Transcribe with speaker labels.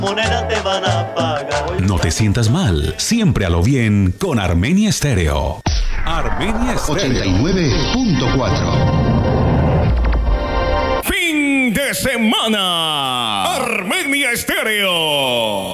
Speaker 1: moneda te van a pagar.
Speaker 2: No te sientas mal, siempre a lo bien con Armenia Stereo. Armenia Stereo
Speaker 3: 89.4. Fin de semana. Armenia Stereo.